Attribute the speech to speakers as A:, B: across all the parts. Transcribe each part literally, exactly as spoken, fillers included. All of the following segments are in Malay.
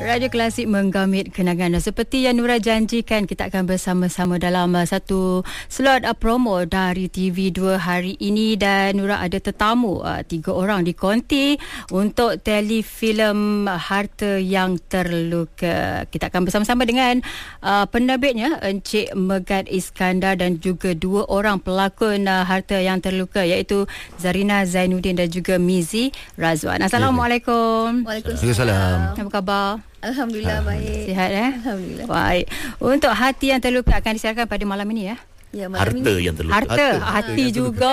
A: Radio Klasik menggamit kenangan. Seperti yang Nura janjikan, kita akan bersama-sama dalam uh, satu slot uh, promo dari T V dua hari ini, dan Nura ada tetamu uh, tiga orang di konti untuk telefilm Harta Yang Terluka. Kita akan bersama-sama dengan uh, penerbitnya Encik Megat Iskandar dan juga dua orang pelakon uh, Harta Yang Terluka, iaitu Zarina Zainuddin dan juga Mizi Razwan. Assalamualaikum.
B: Waalaikumsalam.
A: Apa khabar?
B: Alhamdulillah baik.
A: Sihat eh?
B: Alhamdulillah.
A: Baik. Untuk Hati Yang Terluka akan disiarkan pada malam ini ya.
B: Ya, malam
C: Harta
B: ini.
C: Yang Terluka.
A: Harta,
C: Harta.
A: hati
C: Harta
A: juga.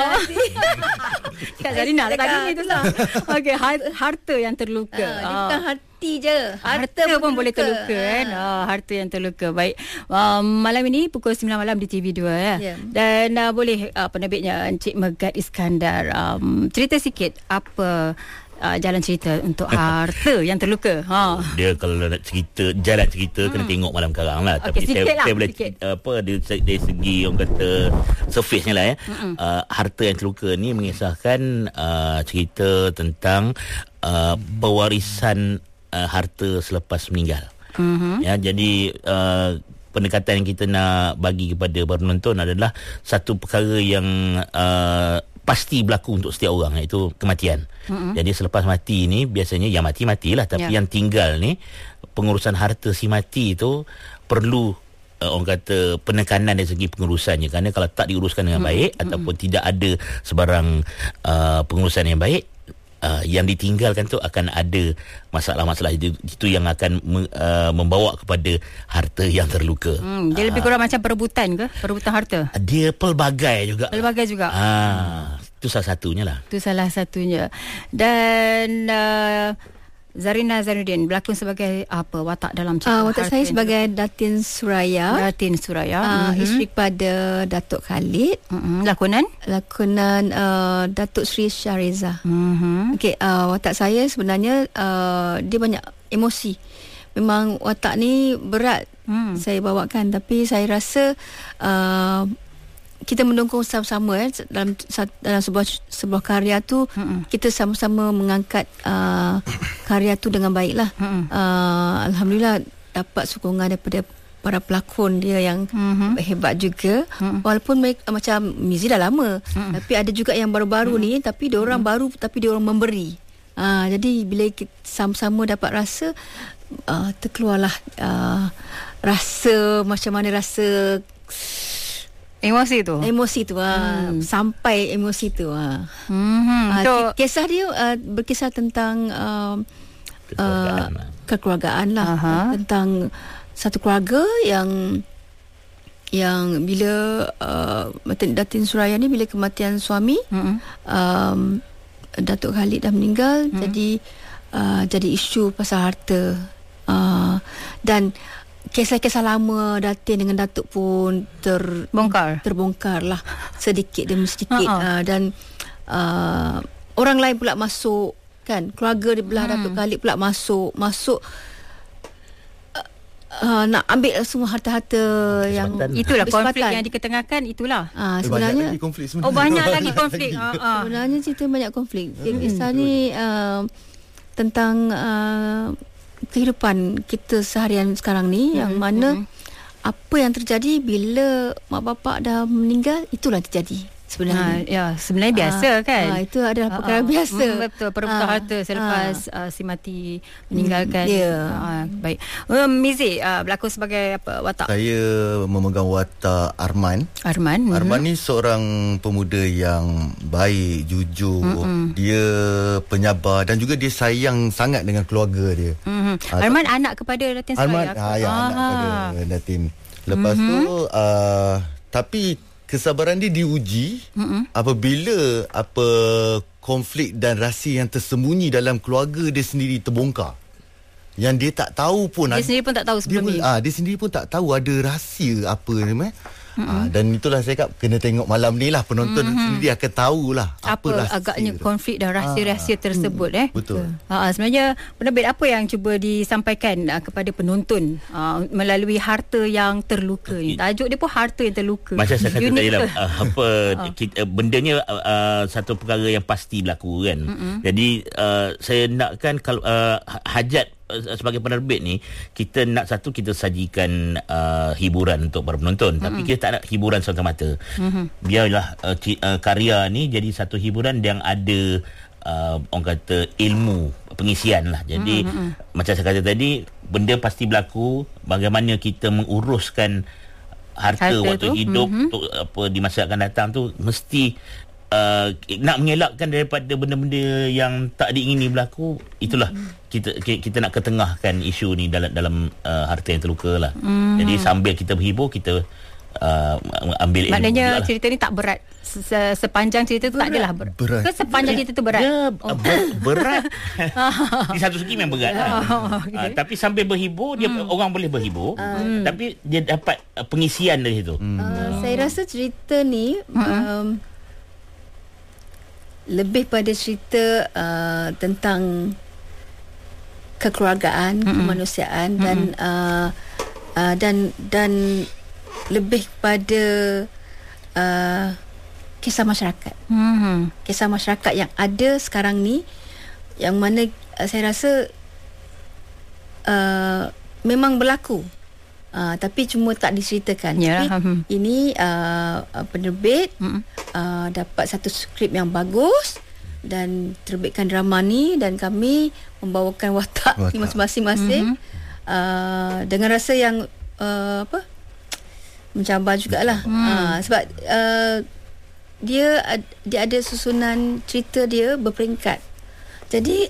A: Kak Zarina lah tadi itu lah. Okey, harta yang terluka.
B: Ah, dia bukan hati je.
A: Harta, harta pun boleh terluka kan. Ah, harta yang terluka. Baik. Um, malam ini pukul sembilan malam di T V dua ya.
B: Yeah.
A: Dan uh, boleh uh, penerbitnya Encik Megat Iskandar um, cerita sikit apa Uh, jalan cerita untuk Harta Yang Terluka. Ha.
C: Dia kalau nak cerita, jalan cerita hmm. kena tengok malam karang lah.
A: Okay,
C: Tapi
A: sikit
C: saya,
A: lah,
C: saya boleh
A: sikit.
C: apa dari, dari segi orang kata surface-nya lah ya. Uh, Harta Yang Terluka ni mengisahkan uh, cerita tentang uh, pewarisan uh, harta selepas meninggal. Mm-hmm. Ya, jadi uh, pendekatan yang kita nak bagi kepada penonton adalah satu perkara yang uh, pasti berlaku untuk setiap orang, iaitu kematian. Mm-hmm. Jadi selepas mati ni biasanya yang mati matilah, tapi yeah. yang tinggal ni pengurusan harta si mati tu perlu uh, orang kata penekanan dari segi pengurusannya, kerana kalau tak diuruskan dengan mm-hmm. baik mm-hmm. ataupun tidak ada sebarang uh, pengurusan yang baik, uh, yang ditinggalkan tu akan ada masalah-masalah itu, itu yang akan uh, membawa kepada harta yang terluka.
A: Hmm, dia uh, lebih kurang macam perebutan ke? Perebutan harta?
C: Dia pelbagai juga.
A: Pelbagai juga.
C: Ah, itu salah satunya lah.
A: Itu salah satunya. Dan uh, Zarina Zainuddin berlakon sebagai apa watak dalam cerita?
B: Uh, watak
A: Harta
B: saya sebagai Datin Suraya.
A: Datin Suraya.
B: Uh,
A: mm-hmm.
B: Isteri kepada Datuk Khalid.
A: Mm-hmm. Lakonan?
B: Lakonan uh, Datuk Sri Syahriza.
A: Mm-hmm.
B: Okey, uh, watak saya sebenarnya uh, dia banyak emosi. Memang watak ni berat mm. saya bawakan, tapi saya rasa uh, kita mendukung sama-sama eh, dalam dalam sebuah sebuah karya tu, mm-mm. kita sama-sama mengangkat uh, karya tu dengan baiklah. Uh, Alhamdulillah dapat sokongan daripada para pelakon dia yang mm-hmm. hebat juga. Mm-hmm. Walaupun mereka, macam Mizi dah lama, mm-hmm. tapi ada juga yang baru-baru mm-hmm. ni, tapi dia orang mm-hmm. baru tapi dia orang memberi. Uh, jadi bila kita sama-sama dapat rasa, uh, terkeluarlah uh, rasa macam mana rasa
A: emosi tu.
B: Emosi tu ah hmm. sampai emosi tu ah.
A: Hmm.
B: Uh,
A: so,
B: kisah dia uh, berkisah tentang uh, kekeluargaan, uh, kekeluargaan lah. Uh-huh. Tentang satu keluarga yang yang bila uh, Datin Suraya ni bila kematian suami, uh-huh. um, Datuk Khalid dah meninggal, uh-huh. jadi uh, jadi isu pasal harta. Uh, dan kisah-kisah lama Datin dengan Datuk pun terbongkar, terbongkar lah sedikit demi sedikit. Uh-huh. uh, dan uh, orang lain pula masuk kan, keluarga di belah hmm. Datuk Khalid pula masuk masuk uh, uh, nak ambil semua harta-harta yang
A: itulah konflik yang diketengahkan itulah.
B: Uh, sebenarnya
D: banyak lagi konflik sebenarnya.
A: Oh banyak lagi konflik. uh-huh.
B: Sebenarnya cerita banyak konflik. Kisah hmm. ni uh, tentang uh, kehidupan kita seharian sekarang ni, hmm, yang mana hmm. apa yang terjadi bila mak bapak dah meninggal, itulah terjadi sebenarnya.
A: Ha, ya, sebenarnya biasa ha, kan.
B: Ha, itu adalah perkara ha, biasa.
A: Mm, betul, perebutan ha, harta selepas ha. uh, si mati meninggalkan.
B: Ya. Yeah.
A: Ha, baik. Um, Mizi uh, berlakon sebagai apa watak?
D: Saya memegang watak Arman.
A: Arman.
D: Arman
A: mm-hmm.
D: ni seorang pemuda yang baik, jujur. Mm-hmm. Dia penyabar dan juga dia sayang sangat dengan keluarga dia.
A: Mm-hmm. Ha, Arman tak, anak kepada Datin Suraya.
D: Arman, ha, ya, anak kepada Datin. Lepas mm-hmm. tu uh, tapi kesabaran dia diuji mm-hmm. apabila apa konflik dan rahsia yang tersembunyi dalam keluarga dia sendiri terbongkar. Yang dia tak tahu pun.
A: Dia ada, sendiri pun tak tahu sebelum
D: dia,
A: ni.
D: Ah, dia sendiri pun tak tahu ada rahsia apa ni. Mm-hmm. Ah, dan itulah saya cakap kena tengok malam ni lah, penonton mm-hmm. sendiri akan tahulah apa, apa
A: agaknya
D: tu.
A: Konflik dan rahsia-rahsia ah, tersebut eh.
D: Betul.
A: Ha, sebenarnya penerbit apa yang cuba disampaikan uh, kepada penonton uh, melalui Harta Yang Terluka ni? Tajuk dia pun Harta Yang Terluka.
C: Macam saya kata tadi lah, uh, apa kita, uh, bendanya uh, uh, satu perkara yang pasti berlaku kan. Mm-hmm. Jadi uh, saya nakkan kalau uh, hajat uh, sebagai penerbit ni, kita nak satu, kita sajikan uh, hiburan untuk para penonton, mm-hmm. tapi kita tak nak hiburan semata-mata. Mm-hmm. Biarlah uh, c- uh, karya ni jadi satu hiburan yang ada uh, orang kata ilmu pengisian lah. Jadi mm-hmm. macam saya kata tadi, benda pasti berlaku. Bagaimana kita menguruskan harta, harta waktu tu? hidup mm-hmm. untuk apa di masa akan datang tu, mesti Uh, nak mengelakkan daripada benda-benda yang tak diingini berlaku. Itulah mm. kita kita nak ketengahkan isu ni dalam dalam uh, harta yang terluka lah. Mm. Jadi sambil kita berhibur, kita uh, ambil ilmu.
A: Maknanya
C: lah.
A: Cerita ni tak berat. Se- sepanjang cerita tu berat. Tak adalah ber- berat. Ke sepanjang cerita tu berat?
C: Ya, oh. ber- berat. Di satu segi memang berat lah. Oh, okay. uh, tapi sambil berhibur, dia mm. orang boleh berhibur, mm. tapi dia dapat uh, pengisian dari situ. Mm.
B: Uh, saya rasa cerita ni mm. um, lebih pada cerita uh, tentang kekeluargaan, mm-hmm. kemanusiaan mm-hmm. dan uh, uh, dan dan lebih pada uh, kisah masyarakat. Mm-hmm. Kisah masyarakat yang ada sekarang ni, yang mana uh, saya rasa uh, memang berlaku. Uh, tapi cuma tak diceritakan.
A: Yalah.
B: Tapi hmm. ini uh, penerbit hmm. uh, dapat satu skrip yang bagus dan terbitkan drama ni, dan kami membawakan watak, watak. masing-masing hmm. uh, dengan rasa yang uh, apa mencabar jugalah. Hmm. Uh, sebab uh, dia dia ada susunan cerita dia berperingkat. Jadi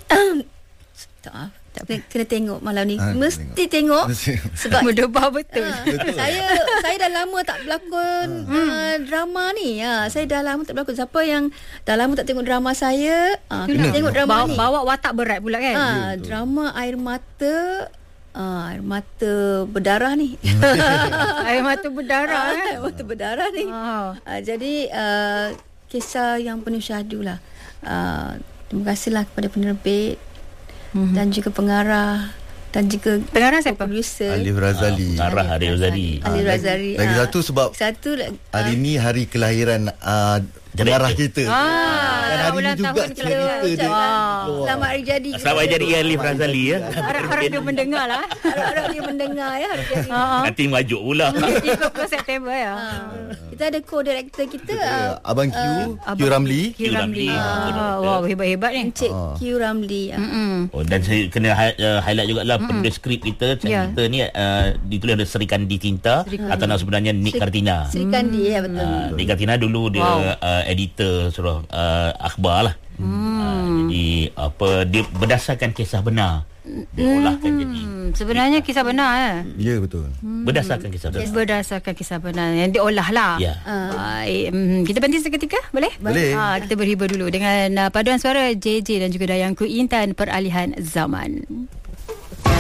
B: tak tak kena, kena tengok malam ni. Ha, mesti tengok, tengok. Sebab
A: berdebah betul.
B: Ha, betul. Saya saya dah lama tak berlakon ha. uh, drama ni. Ha, saya dah lama tak berlakon. Siapa yang dah lama tak tengok drama saya, uh, kena tengok drama
A: bawa,
B: ni.
A: Bawa watak berat pula kan.
B: Ha, drama Air Mata, uh, Air Mata Berdarah ni.
A: Air Mata Berdarah kan.
B: Air Mata Berdarah ni. Oh. Uh, jadi uh, kisah yang penuh syahdu lah. Uh, terima kasihlah kepada penerbit, mm-hmm. dan juga pengarah, dan juga
A: pengarah siapa?
B: Producer
D: Alif Razali.
C: Pengarah uh, Alif Razali.
B: Alif Razali.
D: Lagi, lagi
B: uh,
D: satu sebab
B: satu uh,
D: hari ni hari kelahiran uh, pengarah kita.
A: Ah,
D: dan hari ni juga cerita dia.
B: Wow. Selamat hari jadi.
C: Selamat hari jadi Alif Razali ya.
A: Harap-harap dia mendengar lah.
B: Harap-harap dia mendengar ya.
C: Nanti majuk pula.
A: tiga puluh September ya.
B: Kita ada co-director kita,
D: uh, Abang Q,
A: uh,
D: Q Ramli.
A: Q Ramli. Ah, wow, hebat-hebat ni.
B: Encik ah. Q Ramli.
C: Oh, dan saya kena uh, highlight jugalah mm-hmm. penulis skrip kita.
A: Yeah.
C: Kita ni uh, ditulis oleh Sri Kandi Tinta, Sri atau nama sebenarnya Nik Kartina.
B: Sri Kandi ya, betul.
C: Uh, Nik Kartina dulu dia wow. uh, editor surah uh, akhbar lah. Hmm. Uh, jadi apa, dia berdasarkan kisah benar. Diolahkan hmm. jadi
A: sebenarnya kisah benar eh?
D: Ya betul.
A: Hmm.
C: Berdasarkan kisah benar.
A: Berdasarkan kisah benar yang diolah lah.
C: Ya.
A: Baik. Um, kita berhenti seketika boleh?
D: Boleh.
A: Ha, kita berhibur dulu dengan uh, paduan suara J J dan juga Dayangku Intan Peralihan Zaman.